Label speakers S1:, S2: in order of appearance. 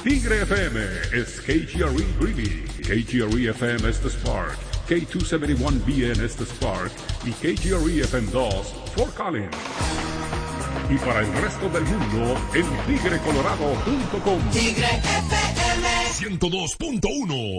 S1: Tigre FM es KGRE Greeley, KGRE FM es The Spark, K271BN es The Spark y KGRE FM 2 Fort Collins. Y para el resto del mundo, en tigrecolorado.com.
S2: Tigre FM
S3: 102.1